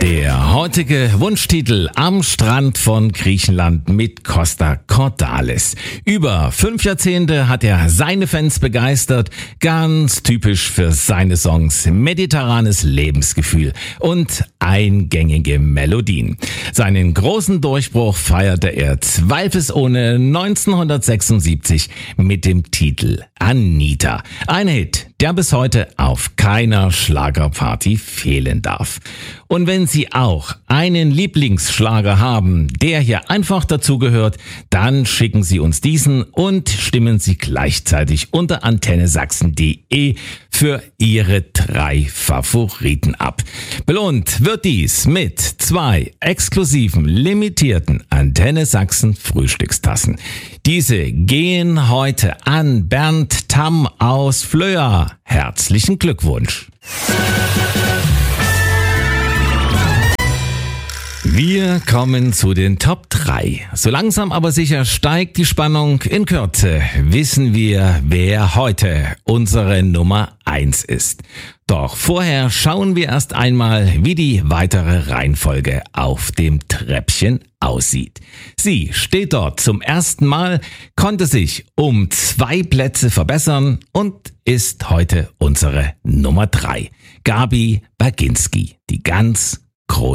Der heutige Wunschtitel am Strand von Griechenland mit Costa Cordalis. Über 5 Jahrzehnte hat er seine Fans begeistert, ganz typisch für seine Songs, mediterranes Lebensgefühl und eingängige Melodien. Seinen großen Durchbruch feierte er zweifelsohne 1976 mit dem Titel Anita. Ein Hit, der bis heute auf keiner Schlagerparty fehlen darf. Und wenn Sie auch einen Lieblingsschlager haben, der hier einfach dazugehört, dann schicken Sie uns diesen und stimmen Sie gleichzeitig unter antennesachsen.de für Ihre 3 Favoriten ab. Belohnt wird dies mit 2 exklusiven, limitierten Antenne Sachsen Frühstückstassen. Diese gehen heute an Bernd Tamm aus Flöa. Herzlichen Glückwunsch! Wir kommen zu den Top 3. So langsam aber sicher steigt die Spannung. In Kürze wissen wir, wer heute unsere Nummer 1 ist. Doch vorher schauen wir erst einmal, wie die weitere Reihenfolge auf dem Treppchen aussieht. Sie steht dort zum ersten Mal, konnte sich um 2 Plätze verbessern und ist heute unsere Nummer 3. Gabi Baginski, die ganz große